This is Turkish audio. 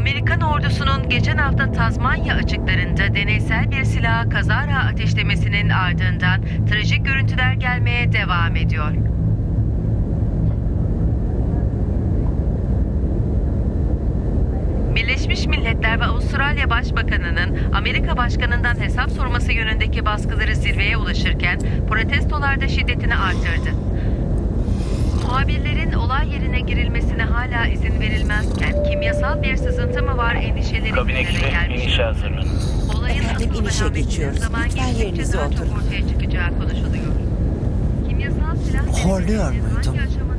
Amerikan ordusunun geçen hafta Tazmanya açıklarında deneysel bir silaha kazara ateşlemesinin ardından trajik görüntüler gelmeye devam ediyor. Birleşmiş Milletler ve Avustralya Başbakanı'nın Amerika Başkanı'ndan hesap sorması yönündeki baskıları zirveye ulaşırken protestolar da şiddetini artırdı. Muhabirlerin olay yerine girilmesine hala izin verilmezken kimyasal bir sızıntı mı var endişeleri Kabin ekibi gelmiş. inişe hazırlanın. Olayın Efendim, asıl inişe vehametinin geçiyoruz. zaman Lütfen geçtikçe yerinize daha çok oturun. ortaya çıkacağı konuşuluyor. Kimyasal silah Horluyor denemelerinin muydum? hangi aşamada